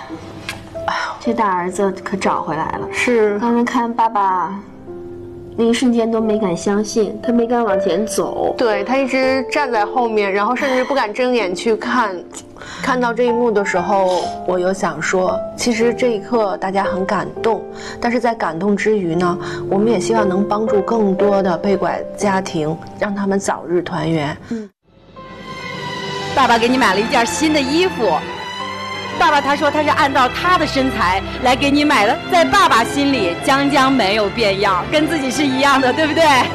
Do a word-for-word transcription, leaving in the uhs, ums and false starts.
这大儿子可找回来了。 是， 刚才看爸爸那一瞬间都没敢相信，他没敢往前走。 对，他一直站在后面，然后甚至不敢睁眼去看。看到这一幕的时候，我有想说，其实这一刻大家很感动，但是在感动之余呢，我们也希望能帮助更多的被拐家庭，让他们早日团圆。 嗯，爸爸给你买了一件新的衣服。爸爸他说他是按照他的身材来给你买的，在爸爸心里江江没有变样，跟自己是一样的，对不对？